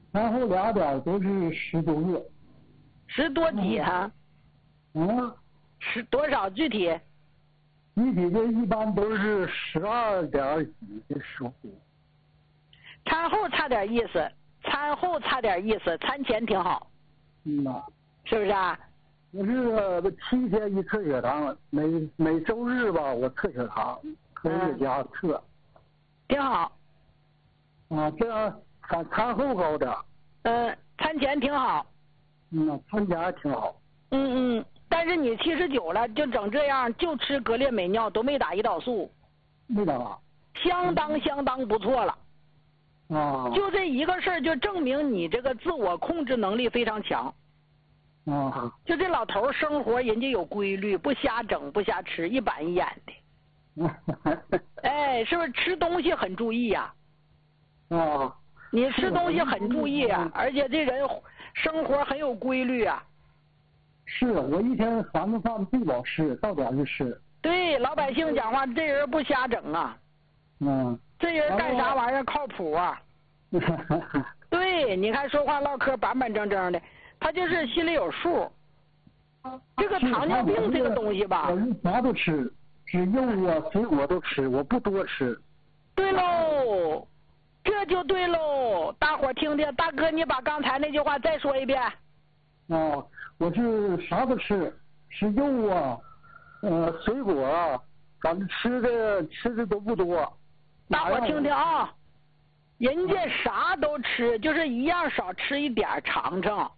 餐后俩点都是10多个。 10多几啊？是多少具体？ 具体的一般都是12点几的时候。 餐后差点意思，餐后差点意思，餐前挺好。是不是啊？ 我是7天一测血糖，每周日吧我测血糖，可以在家测。 挺好。 这样餐后高点。 餐前挺好。 餐前还挺好。 但是你79了，就整这样，就吃格列美脲，都没打胰岛素。 没打。 相当不错了。就这一个事儿，就证明你这个自我控制能力非常强。就这老头生活人家有规律，不瞎整不瞎吃，一板一眼的。哎，是不是吃东西很注意呀？你吃东西很注意啊，而且这人生活很有规律啊。 是我一天3顿饭不老吃，到点就吃。 对老百姓讲话，这人不瞎整啊。这人干啥玩意儿靠谱啊。对，你看说话唠嗑板板正正的，他就是心里有数。这个糖尿病这个东西吧， 我是啥都吃，只肉啊水果都吃，我不多吃。 对喽，这就对喽。大伙听听，大哥你把刚才那句话再说一遍。 我是啥都吃，吃肉啊水果啊，反正吃的都不多。 大伙听听啊，人家啥都吃，就是一样少吃一点尝尝。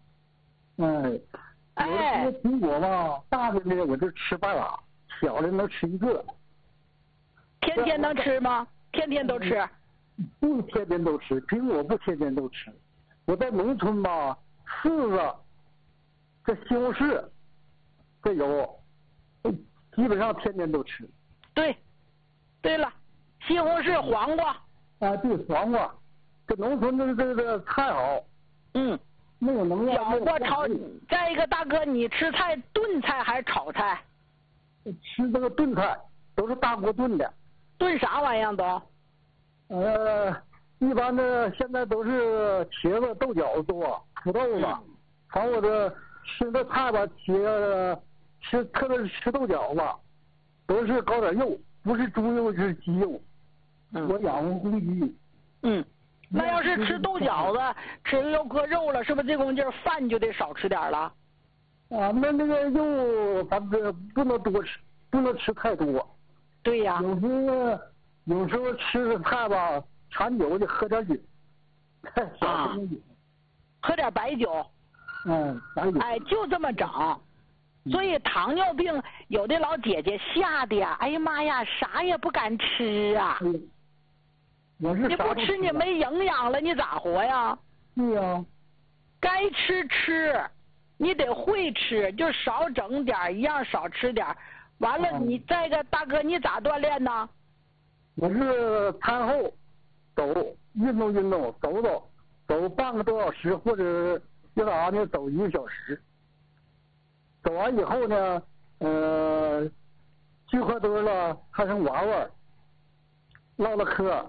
有的苹果吧，大的呢我就吃半拉，小的能吃1个。 天天能吃吗？天天都吃？ 不天天都吃，苹果不天天都吃。我在农村吧，柿子、这西红柿、这有，基本上天天都吃。 对了，西红柿、黄瓜。 对，黄瓜，这农村的这个菜好。没有能量。 搅和炒，再一个大哥，你吃菜炖菜还是炒菜？ 吃这个炖菜，都是大锅炖的。 炖啥玩意儿都？ 一般的现在都是茄子、豆角多，土豆子。反正我这吃的菜吧，特别是吃豆角吧，都是搞点肉，不是猪肉就是鸡肉。我养活公鸡。 那要是吃豆角子，吃又搁肉了，是不是这功劲饭就得少吃点了？ 那个肉反正不能多吃，不能吃太多。 对呀。 有时候吃的菜吧，馋酒就喝点酒。 喝点白酒。 白酒。 就这么整。所以糖尿病有的老姐姐吓得呀，哎呀妈呀，啥也不敢吃啊。你不吃你没营养了，你咋活呀？ 对呀。 该吃，你得会吃，就少整点，一样少吃点。完了，你再一个大哥，你咋锻炼呢？ 我是餐后运动，走半个多小时，或者要啥呢？走1个小时。走完以后呢，聚合堆了，还能玩玩，唠唠嗑。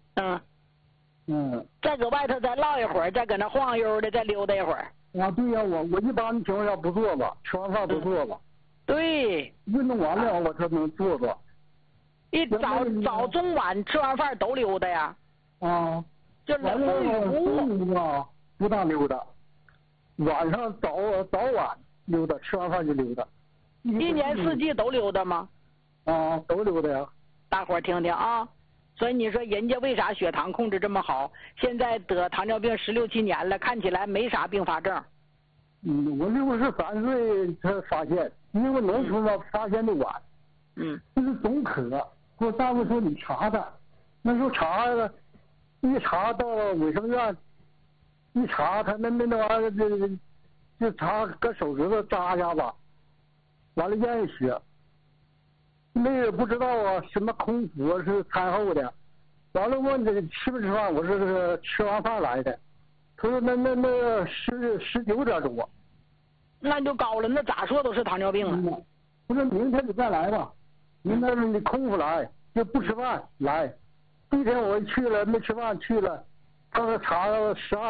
再搁外头再唠一会儿，再搁那晃悠的，再溜达一会儿。 对呀，我一般情况下不坐吧，吃完饭不坐吧。 对。 运动完了我才能坐坐。 早中晚吃完饭都溜达呀。就中午吧不大溜达，晚上早晚溜达，吃完饭就溜达。 1年4季都溜达吗？ 都溜达呀。 大伙听听啊。所以你说人家为啥血糖控制这么好？现在得糖尿病16、17年了，看起来没啥并发症。 我63岁才发现，因为农村吧发现的晚。就是总渴，给我大夫说你查查，那时候查了，一查到卫生院，一查他那玩意儿就查搁手指头扎一下吧，完了验血。那也不知道啊，什么空腹是餐后的，完了问这吃不吃饭，我是吃完饭来的，他说那19点多， 那就高了，那咋说都是糖尿病了。 我说明天你再来吧，明天你空腹来，就不吃饭来。第一天我去了没吃饭去了，刚才查了12